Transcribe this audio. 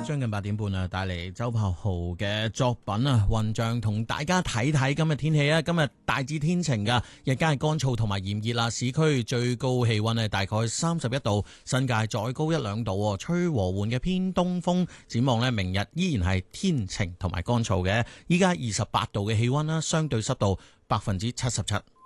將近8點半啊，帶嚟周柏豪嘅作品啊，混帳同大家睇睇今日天氣啊。今日大致天晴噶，日間係乾燥同埋炎熱啦。市區最高氣溫係大概31度，新界再高1-2度，吹和緩嘅偏東風。展望呢，明日依然係天晴同埋乾燥嘅。依家28度嘅氣溫啦，相對濕度77%。